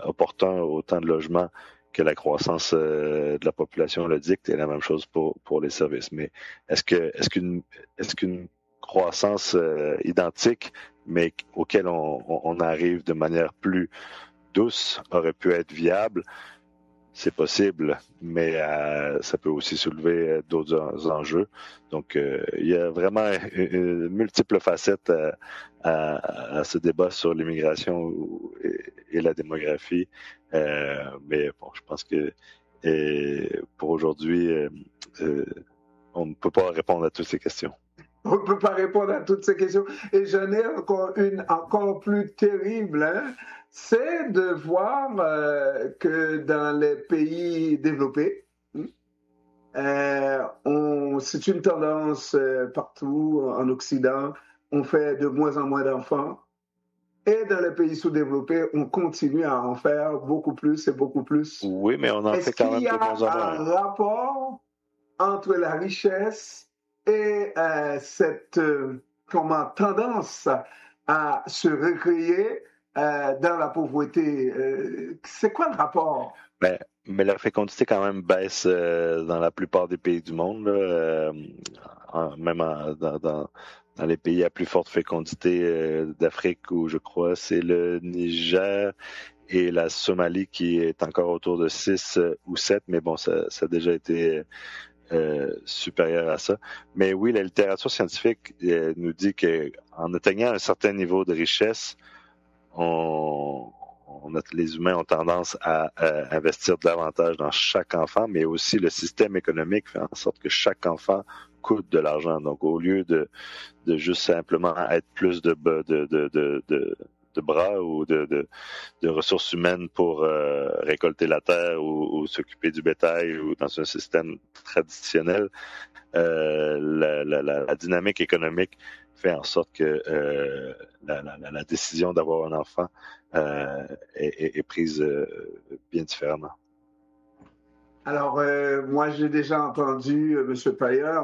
opportun autant de logements que la croissance de la population le dicte, et la même chose pour les services. Mais est-ce qu'une croissance identique, mais auquel on arrive de manière plus douce, aurait pu être viable? C'est possible, mais ça peut aussi soulever d'autres enjeux. Donc, il y a vraiment une multiple facettes à ce débat sur l'immigration et la démographie. Mais bon, je pense que pour aujourd'hui, on ne peut pas répondre à toutes ces questions. On ne peut pas répondre à toutes ces questions. Et j'en ai encore une encore plus terrible, hein? C'est de voir que dans les pays développés, c'est une tendance partout en Occident, on fait de moins en moins d'enfants. Et dans les pays sous-développés, on continue à en faire beaucoup plus et beaucoup plus. Oui, mais on en fait quand même de moins en moins. Est-ce qu'il y a un rapport entre la richesse et cette tendance à se recréer dans la pauvreté? C'est quoi le rapport? Mais la fécondité quand même baisse dans la plupart des pays du monde, même dans les pays à plus forte fécondité d'Afrique, où je crois c'est le Niger et la Somalie qui est encore autour de 6 ou 7, mais bon, ça a déjà été supérieur à ça. Mais oui, la littérature scientifique nous dit qu'en atteignant un certain niveau de richesse, les humains ont tendance à investir davantage dans chaque enfant, mais aussi le système économique fait en sorte que chaque enfant coûte de l'argent. Donc, au lieu de juste simplement être plus de bras ou de ressources humaines pour récolter la terre ou s'occuper du bétail ou dans un système traditionnel, la dynamique économique fait en sorte que la décision d'avoir un enfant est prise bien différemment. Alors, moi, j'ai déjà entendu M. Pailleur,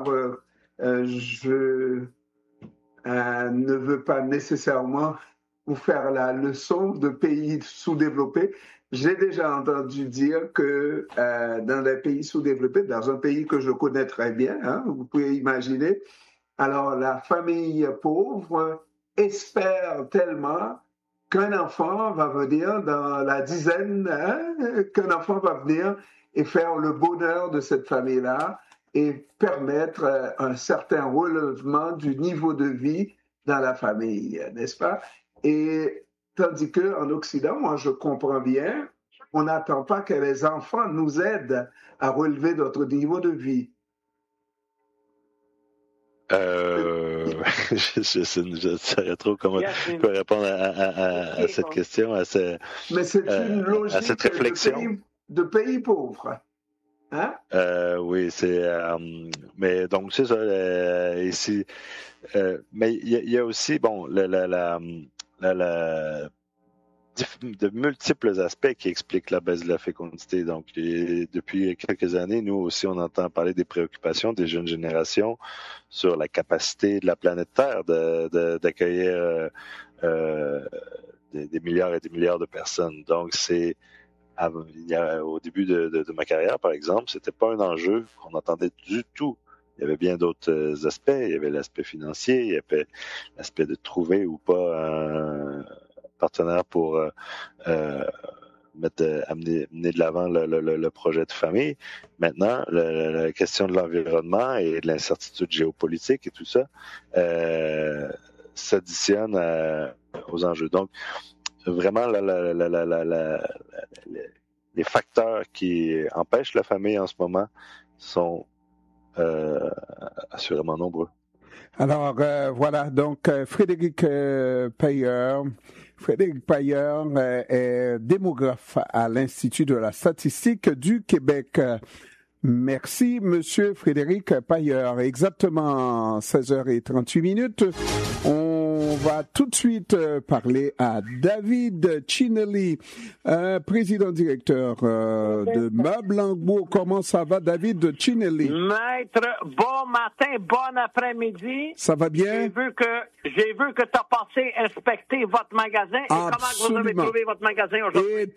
je ne veux pas nécessairement vous faire la leçon de pays sous-développés. J'ai déjà entendu dire que dans les pays sous-développés, dans un pays que je connais très bien, hein, vous pouvez imaginer, alors la famille pauvre espère tellement qu'un enfant va venir dans la dizaine, hein, qu'un enfant va venir et faire le bonheur de cette famille-là et permettre un certain relèvement du niveau de vie dans la famille, n'est-ce pas? Et tandis qu'en Occident, moi je comprends bien, on n'attend pas que les enfants nous aident à relever notre niveau de vie. Je ne saurais trop comment répondre à cette question, mais c'est une logique à cette réflexion. De pays pauvres. Hein? Oui, mais donc c'est ça ici. Mais il y a aussi de multiples aspects qui expliquent la baisse de la fécondité. Donc, depuis quelques années, nous aussi, on entend parler des préoccupations des jeunes générations sur la capacité de la planète Terre d'accueillir des milliards et des milliards de personnes. Donc, au début de ma carrière, par exemple, c'était pas un enjeu qu'on entendait du tout. Il y avait bien d'autres aspects. Il y avait l'aspect financier, il y avait l'aspect de trouver ou pas un partenaire pour mener de l'avant le projet de famille. Maintenant, la question de l'environnement et de l'incertitude géopolitique et tout ça s'additionne aux enjeux. Donc, vraiment, les facteurs qui empêchent la famille en ce moment sont assurément nombreux. Alors, voilà, donc Frédéric Pailleur est démographe à l'Institut de la statistique du Québec. Merci, Monsieur Frédéric Pailleur. Exactement 16h38. On va tout de suite parler à David Chinelli, président-directeur de Meubles Langbo. Comment ça va, David Chinelli? Maître, bon matin, bon après-midi. Ça va bien? J'ai vu que tu as passé inspecter votre magasin. Absolument. Et comment vous avez trouvé votre magasin aujourd'hui?